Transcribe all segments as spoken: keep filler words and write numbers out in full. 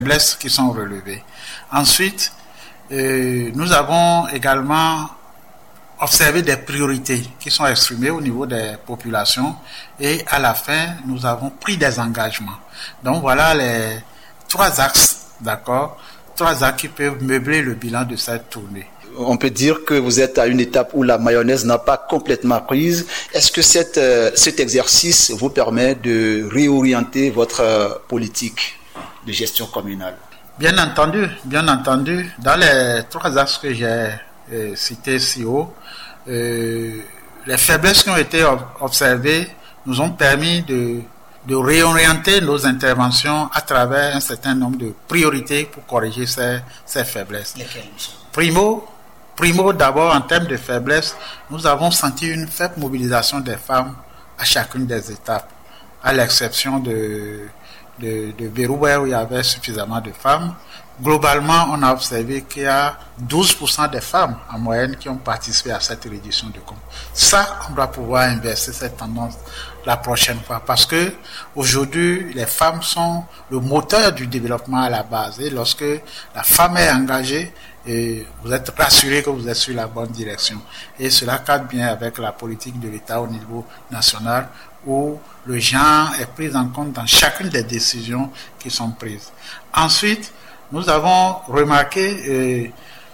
faiblesses qui sont relevées. Ensuite, euh, nous avons également observé des priorités qui sont exprimées au niveau des populations et à la fin, nous avons pris des engagements. Donc voilà les trois axes, d'accord, trois axes qui peuvent meubler le bilan de cette tournée. On peut dire que vous êtes à une étape où la mayonnaise n'a pas complètement prise. Est-ce que cette, euh, cet exercice vous permet de réorienter votre euh, politique de gestion communale? Bien entendu, bien entendu. Dans les trois axes que j'ai euh, cités si haut, euh, les faiblesses qui ont été observées nous ont permis de, de réorienter nos interventions à travers un certain nombre de priorités pour corriger ces, ces faiblesses. Primo, Primo, d'abord, en termes de faiblesse, nous avons senti une faible mobilisation des femmes à chacune des étapes, à l'exception de, de, de Béroué où il y avait suffisamment de femmes. Globalement, on a observé qu'il y a douze pour cent des femmes en moyenne qui ont participé à cette réduction de comptes. Ça, on doit pouvoir inverser cette tendance la prochaine fois parce que aujourd'hui, les femmes sont le moteur du développement à la base. Et lorsque la femme est engagée, et vous êtes rassuré que vous êtes sur la bonne direction. Et cela cadre bien avec la politique de l'État au niveau national où le genre est pris en compte dans chacune des décisions qui sont prises. Ensuite, nous avons remarqué euh,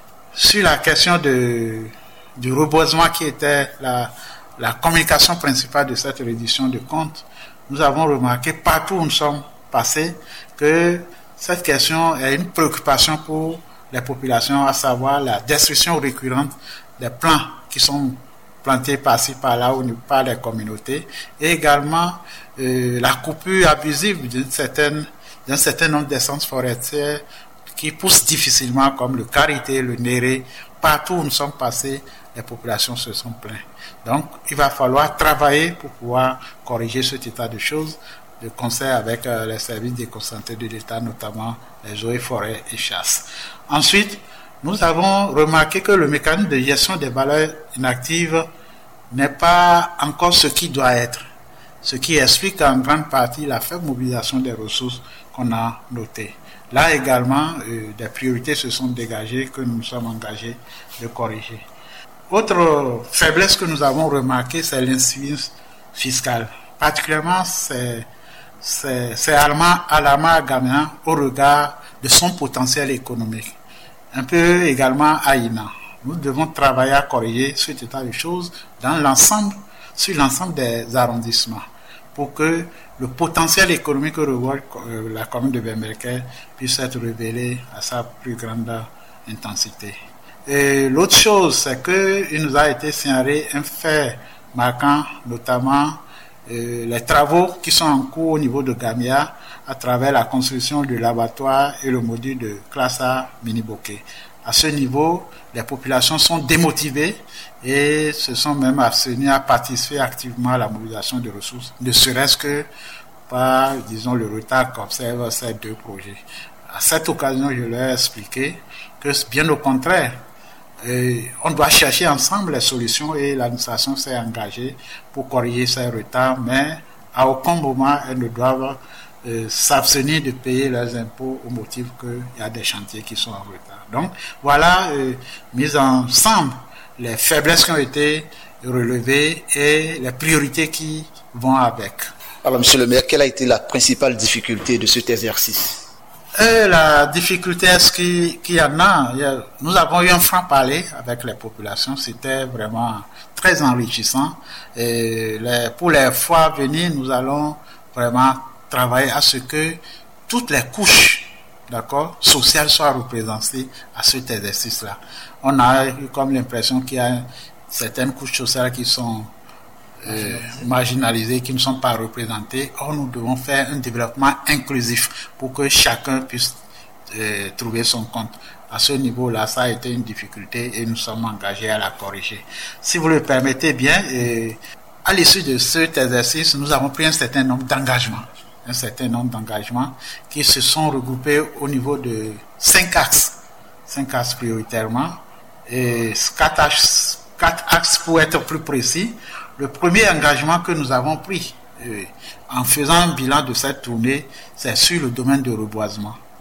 sur la question de, du reboisement qui était la, la communication principale de cette réduction de comptes, nous avons remarqué partout où nous sommes passés que cette question est une préoccupation pour les populations, à savoir la destruction récurrente des plants qui sont plantés par-ci par-là ou par les communautés et également euh, la coupure abusive d'une certaine, d'un certain nombre d'essences forestières qui poussent difficilement comme le karité, le néré. Partout où nous sommes passés, les populations se sont plaintes. Donc, il va falloir travailler pour pouvoir corriger cet état de choses de concert avec euh, les services déconcentrés de l'État, notamment les eaux et forêts et chasse. Ensuite, nous avons remarqué que le mécanisme de gestion des valeurs inactives n'est pas encore ce qui doit être, ce qui explique en grande partie la faible mobilisation des ressources qu'on a notées. Là également, euh, des priorités se sont dégagées que nous nous sommes engagés de corriger. Autre faiblesse que nous avons remarquée, c'est l'insuffisance fiscale. Particulièrement, c'est c'est, c'est alarmant gagnant au regard de son potentiel économique. Un peu également à I N A. Nous devons travailler à corriger cet état de choses dans l'ensemble, sur l'ensemble des arrondissements pour que le potentiel économique que revoit la commune de Bemberkele puisse être révélé à sa plus grande intensité. Et l'autre chose, c'est qu'il nous a été signalé un fait marquant, notamment euh, les travaux qui sont en cours au niveau de Gamia à travers la construction du laboratoire et le module de classe A Miniboké. À ce niveau, les populations sont démotivées et se sont même abstenues à participer activement à la mobilisation de ressources, ne serait-ce que par, disons, le retard qu'observent ces deux projets. À cette occasion, je leur ai expliqué que, bien au contraire, et on doit chercher ensemble les solutions et l'administration s'est engagée pour corriger ces retards, mais à aucun moment elles ne doivent euh, s'abstenir de payer leurs impôts au motif qu'il y a des chantiers qui sont en retard. Donc voilà, euh, mis ensemble les faiblesses qui ont été relevées et les priorités qui vont avec. Alors, monsieur le maire, quelle a été la principale difficulté de cet exercice? Et la difficulté, est-ce qu'il, qu'il y en a? Nous avons eu un franc-parler avec les populations, c'était vraiment très enrichissant. Et les, pour les fois à venir, nous allons vraiment travailler à ce que toutes les couches, d'accord, sociales soient représentées à cet exercice-là. On a eu comme l'impression qu'il y a certaines couches sociales qui sont Euh, marginalisés, qui ne sont pas représentés. Or, nous devons faire un développement inclusif pour que chacun puisse euh, trouver son compte. À ce niveau-là, ça a été une difficulté et nous sommes engagés à la corriger. Si vous le permettez bien, euh, à l'issue de cet exercice, nous avons pris un certain nombre d'engagements, un certain nombre d'engagements qui se sont regroupés au niveau de cinq axes, cinq axes prioritairement, et quatre axes, quatre axes pour être plus précis. Le premier engagement que nous avons pris euh, en faisant un bilan de cette tournée, c'est sur le domaine du reboisement.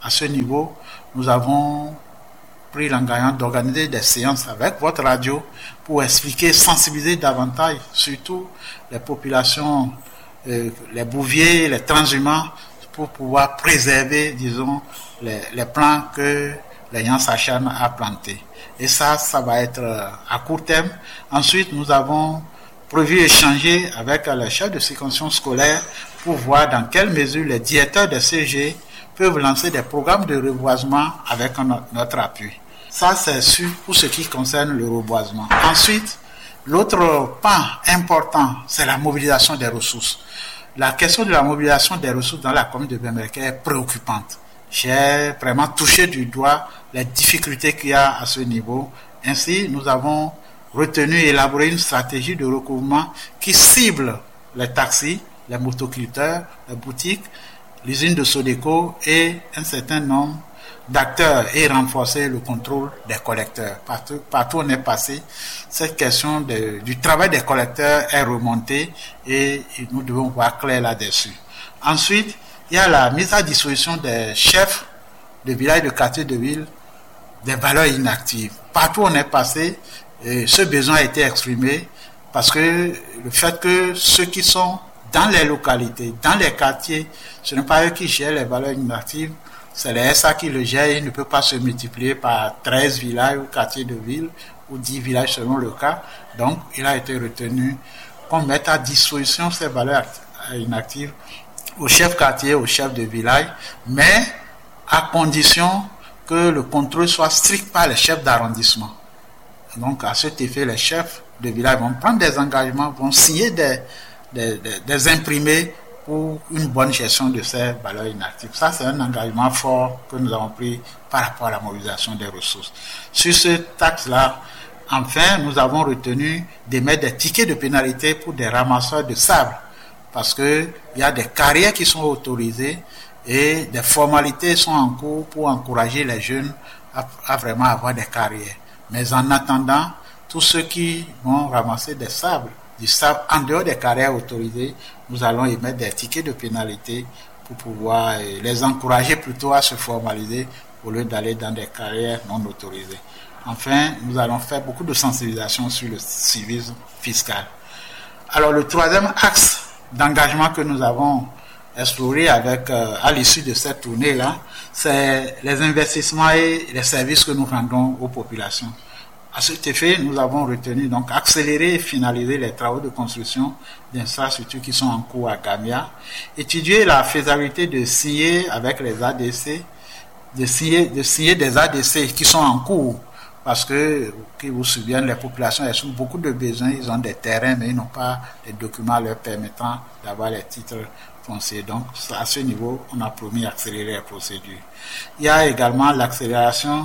à ce niveau, nous avons pris l'engagement d'organiser des séances avec votre radio pour expliquer, sensibiliser davantage, surtout les populations, euh, les bouviers, les transhumants, pour pouvoir préserver, disons, les, les plants que les gens s'acharnent à planter. Et ça, ça va être à court terme. Ensuite, nous avons prévu échanger avec les chefs de circonscription scolaire pour voir dans quelle mesure les directeurs des C G peuvent lancer des programmes de reboisement avec notre appui. Ça, c'est sûr pour ce qui concerne le reboisement. Ensuite, l'autre pan important, c'est la mobilisation des ressources. La question de la mobilisation des ressources dans la commune de Bemberger est préoccupante. J'ai vraiment touché du doigt les difficultés qu'il y a à ce niveau. Ainsi, nous avons retenu et élaboré une stratégie de recouvrement qui cible les taxis, les motoculteurs, les boutiques, l'usine de Sodeco et un certain nombre d'acteurs et renforcer le contrôle des collecteurs. Partout, partout où on est passé, cette question de, du travail des collecteurs est remontée et nous devons voir clair là-dessus. Ensuite, il y a la mise à disposition des chefs de village, de quartier, de ville, des valeurs inactives. Partout où on est passé, et ce besoin a été exprimé parce que le fait que ceux qui sont dans les localités, dans les quartiers, ce n'est pas eux qui gèrent les valeurs inactives, c'est les S A qui le gèrent. Il ne peut pas se multiplier par treize villages ou quartiers de ville ou dix villages selon le cas. Donc, il a été retenu qu'on mette à disposition ces valeurs inactives au chef quartier, au chef de village, mais à condition que le contrôle soit strict par les chefs d'arrondissement. Donc, à cet effet, les chefs de village vont prendre des engagements, vont signer des, des, des, des imprimés pour une bonne gestion de ces valeurs inactives. Ça, c'est un engagement fort que nous avons pris par rapport à la mobilisation des ressources. Sur ce taxe-là, enfin, nous avons retenu d'émettre des tickets de pénalité pour des ramasseurs de sable, parce qu'il y a des carrières qui sont autorisées et des formalités sont en cours pour encourager les jeunes à, à vraiment avoir des carrières. Mais en attendant, tous ceux qui vont ramasser des sables, du sable en dehors des carrières autorisées, nous allons émettre des tickets de pénalité pour pouvoir les encourager plutôt à se formaliser au lieu d'aller dans des carrières non autorisées. Enfin, nous allons faire beaucoup de sensibilisation sur le civisme fiscal. Alors, le troisième axe d'engagement que nous avons exploré avec, euh, à l'issue de cette tournée-là, c'est les investissements et les services que nous rendons aux populations. À cet effet, nous avons retenu donc accélérer et finaliser les travaux de construction d'infrastructures qui sont en cours à Gamia, étudier la faisabilité de signer avec les A D C, de signer, de signer des A D C qui sont en cours, parce que, qui vous souvenez, les populations elles ont beaucoup de besoins, ils ont des terrains, mais ils n'ont pas les documents leur permettant d'avoir les titres fonciers. Donc, à ce niveau, on a promis d'accélérer les procédures. Il y a également l'accélération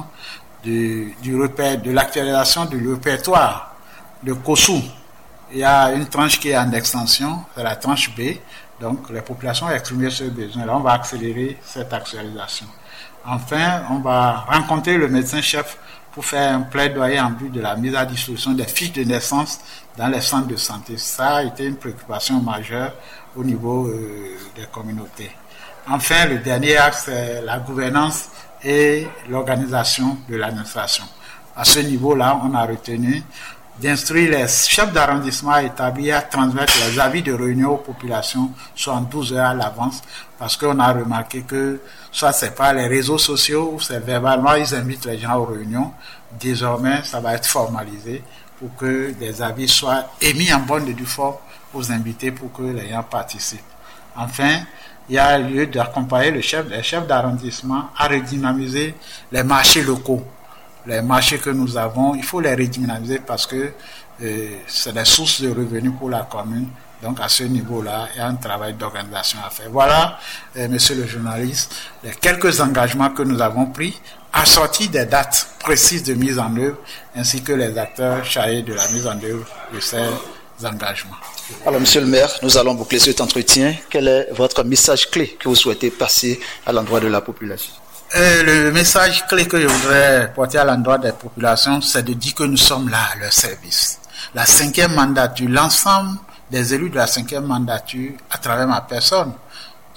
du, du repère, de l'actualisation du répertoire de COSU. Il y a une tranche qui est en extension, c'est la tranche B. Donc, les populations ont exprimé ce besoin. Là, on va accélérer cette actualisation. Enfin, on va rencontrer le médecin-chef pour faire un plaidoyer en vue de la mise à disposition des fiches de naissance dans les centres de santé. Ça a été une préoccupation majeure au niveau euh, des communautés. Enfin, le dernier axe, c'est la gouvernance et l'organisation de l'administration. À ce niveau-là, on a retenu d'instruire les chefs d'arrondissement à établir, à transmettre les avis de réunion aux populations, soit en douze heures à l'avance, parce qu'on a remarqué que soit c'est par les réseaux sociaux ou c'est verbalement, ils invitent les gens aux réunions. Désormais, ça va être formalisé pour que des avis soient émis en bonne et due forme aux invités pour que les gens participent. Enfin, il y a lieu d'accompagner le chef, les chefs d'arrondissement à redynamiser les marchés locaux. Les marchés que nous avons, il faut les redynamiser parce que euh, c'est des sources de revenus pour la commune. Donc à ce niveau-là, il y a un travail d'organisation à faire. Voilà, euh, monsieur le journaliste, les quelques engagements que nous avons pris, assortis des dates précises de mise en œuvre, ainsi que les acteurs chargés de la mise en œuvre de ces engagements. Alors, monsieur le maire, nous allons boucler cet entretien. Quel est votre message clé que vous souhaitez passer à l'endroit de la population? Euh, le message clé que je voudrais porter à l'endroit des populations, c'est de dire que nous sommes là à leur service. La cinquième mandature, l'ensemble des élus de la cinquième mandature, à travers ma personne,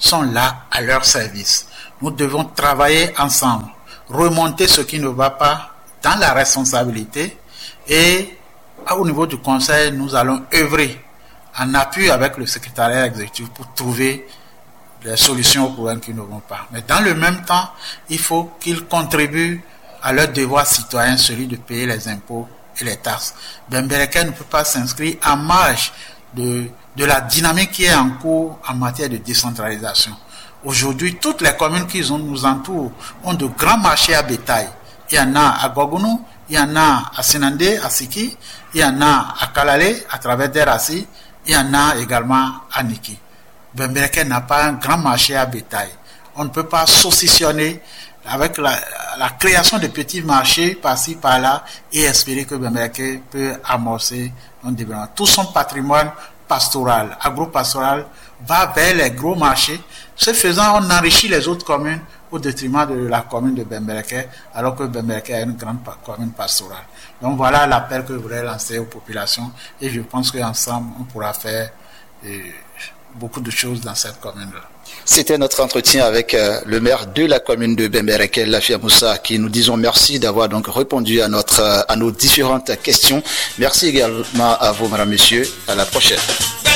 sont là à leur service. Nous devons travailler ensemble, remonter ce qui ne va pas dans la responsabilité et au niveau du conseil, nous allons œuvrer en appui avec le secrétariat exécutif pour trouver des solutions aux problèmes qui ne vont pas. Mais dans le même temps, il faut qu'ils contribuent à leur devoir citoyen, celui de payer les impôts et les taxes. Bembereke ne peut pas s'inscrire en marge de, de la dynamique qui est en cours en matière de décentralisation. Aujourd'hui, toutes les communes qui nous entourent ont de grands marchés à bétail. Il y en a à Gogounou, il y en a à Sinandé, à Siki, il y en a à Kalale, à travers Derassi, il y en a également à Niki. Bembereke n'a pas un grand marché à bétail. On ne peut pas saucissonner avec la, la création de petits marchés par-ci, par-là et espérer que Bembereke peut amorcer un développement. Tout son patrimoine pastoral, agro-pastoral, va vers les gros marchés. Ce faisant, on enrichit les autres communes au détriment de la commune de Bembereke, alors que Bembereke est une grande commune pastorale. Donc voilà l'appel que je voudrais lancer aux populations et je pense qu'ensemble, on pourra faire euh, beaucoup de choses dans cette commune-là. C'était notre entretien avec euh, le maire de la commune de Bembereke, Lafia Moussa, qui nous disons merci d'avoir donc répondu à notre euh, à nos différentes questions. Merci également à vous, madame, monsieur. À la prochaine.